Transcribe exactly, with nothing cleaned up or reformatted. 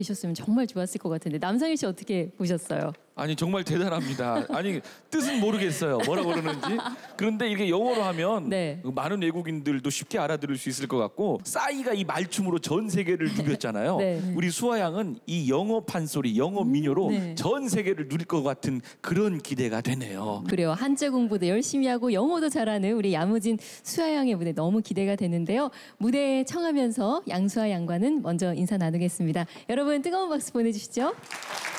이셨으면 정말 좋았을 것 같은데 남상일 씨 어떻게 보셨어요? 아니 정말 대단합니다. 아니 뜻은 모르겠어요. 뭐라 그러는지. 그런데 이렇게 영어로 하면 네. 많은 외국인들도 쉽게 알아들을 수 있을 것 같고 싸이가 이 말춤으로 전 세계를 누볐잖아요. 네. 우리 수아 양은 이 영어 판소리, 영어 민요로 네. 전 세계를 누릴 것 같은 그런 기대가 되네요. 그래요. 한자 공부도 열심히 하고 영어도 잘하는 우리 야무진 수아 양의 무대 너무 기대가 되는데요. 무대에 청하면서 양수아 양과는 먼저 인사 나누겠습니다. 여러분 뜨거운 박수 보내주시죠.